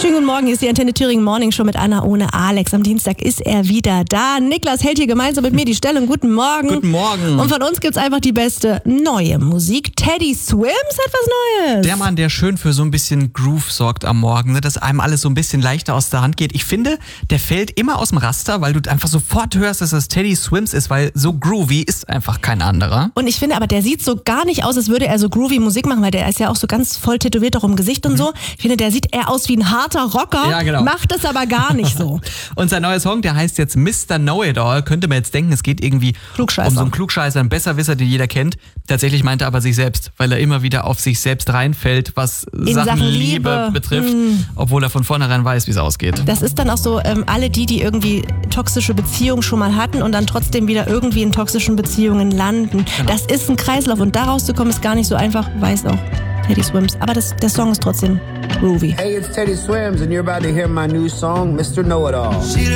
Schönen guten Morgen, hier ist die Antenne Thüringen Morning Show mit Anna ohne Alex. Am Dienstag ist er wieder da. Niklas hält hier gemeinsam mit mir die Stellung. Guten Morgen. Guten Morgen. Und von uns gibt's einfach die beste neue Musik. Teddy Swims hat was Neues. Der Mann, der schön für so ein bisschen Groove sorgt am Morgen, ne? Dass einem alles so ein bisschen leichter aus der Hand geht. Ich finde, der fällt immer aus dem Raster, weil du einfach sofort hörst, dass das Teddy Swims ist, weil so groovy ist einfach kein anderer. Und ich finde aber, der sieht so gar nicht aus, als würde er so groovy Musik machen, weil der ist ja auch so ganz voll tätowiert auch im Gesicht und so. Ich finde, der sieht eher aus wie ein harter Rocker, Ja, genau. macht es aber gar nicht so. Und sein neuer Song, der heißt jetzt Mr. Know-It-All. Könnte man jetzt denken, es geht irgendwie Klugscheißer. um so einen Klugscheißer, einen Besserwisser, den jeder kennt. Tatsächlich meinte er aber sich selbst, weil er immer wieder auf sich selbst reinfällt, was Sachen Liebe betrifft, obwohl er von vornherein weiß, wie es ausgeht. Das ist dann auch so, alle die irgendwie toxische Beziehungen schon mal hatten und dann trotzdem wieder irgendwie in toxischen Beziehungen landen. Genau. Das ist ein Kreislauf und da rauszukommen ist gar nicht so einfach, weiß auch Teddy Swims. Aber der Song ist trotzdem groovy. Hey, it's Teddy Swims, and you're about to hear my new song, Mr. Know-It-All.